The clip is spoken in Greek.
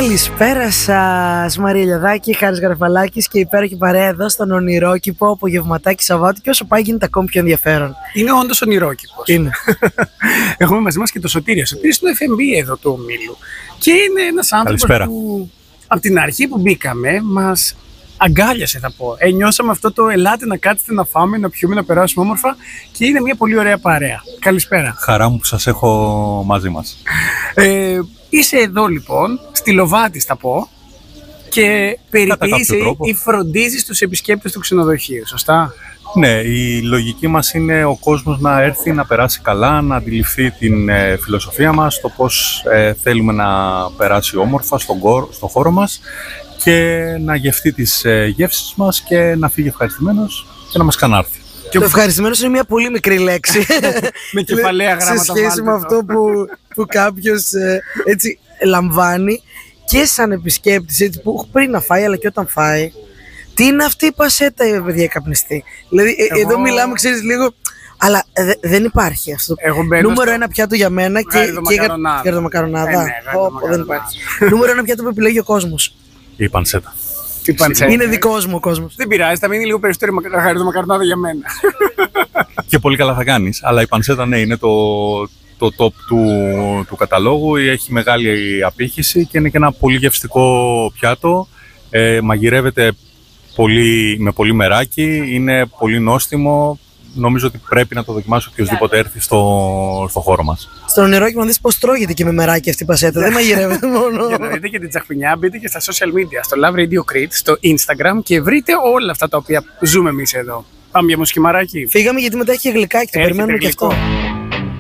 Καλησπέρα σας, Μαρία Λιαδάκη, Χάρης Γαρφαλάκης και υπέροχη παρέα εδώ στον ονειρόκηπο απογευματάκι Σαββάτου και όσο πάει γίνεται ακόμη πιο ενδιαφέρον. Είναι όντως ονειρόκηπος. Είναι. Έχουμε μαζί μας και το Σωτήρη. Ο Σωτήρης είναι το FMB εδώ του ομίλου. Και είναι ένας άνθρωπος που από την αρχή που μπήκαμε μας αγκάλιασε, θα πω. Νιώσαμε αυτό το ελάτε να κάτσετε, να φάμε, να πιούμε, να περάσουμε όμορφα και είναι μια πολύ ωραία παρέα. Καλησπέρα. Χαρά μου που σας έχω μαζί μας. Είσαι εδώ λοιπόν, στη Λοβάτης θα πω, και περιποιείσαι ή φροντίζεις τους επισκέπτες του ξενοδοχείου, σωστά? Ναι, η λογική μας είναι ο κόσμος να έρθει, να περάσει καλά, να αντιληφθεί την φιλοσοφία μας, το πώς θέλουμε να περάσει όμορφα στον χώρο μας και να γευτεί τις γεύσεις μας και να φύγει ευχαριστημένος και να μας ξανάρθει. Το ευχαριστημένος είναι μια πολύ μικρή λέξη. Με κεφαλαία γράμματα. Σε σχέση με αυτό που κάποιος έτσι λαμβάνει και σαν επισκέπτης, έτσι, που πριν να φάει αλλά και όταν φάει. Τι είναι αυτή η πασέτα, παιδιά, καπνιστή? Δηλαδή, εδώ μιλάμε, ξέρεις, λίγο, αλλά δεν υπάρχει αυτό. Νούμερο ένα πιάτο για μένα και γαρδομακαρονάδα. Δεν υπάρχει. Νούμερο ένα πιάτο που επιλέγει ο κόσμος. Η πανσέτα. Είναι δικός μου ο κόσμος. Δεν πειράζει, θα μείνει λίγο περισσότερο γαρδομακαρονάδα για μένα. Και πολύ καλά θα κάνεις, αλλά η πανσέτα, ναι, είναι το top του καταλόγου, έχει μεγάλη απήχηση και είναι και ένα πολύ γευστικό πιάτο. Μαγειρεύεται με πολύ μεράκι, είναι πολύ νόστιμο. Νομίζω ότι πρέπει να το δοκιμάσει οποιοδήποτε έρθει στο χώρο μας. Στον ονειρόκηπο να δεις πώς τρώγεται και με μεράκι αυτή η πασέτα. Δεν μαγειρεύεται μόνο. Για να δείτε και την τσαχπινιά, μπείτε και στα social media, στο Love Radio Crete, στο Instagram και βρείτε όλα αυτά τα οποία ζούμε εμείς εδώ. Πάμε για μουσικημαράκι. Φύγαμε γιατί μετά έχει γλυκάκι, το περιμένουμε και αυτό.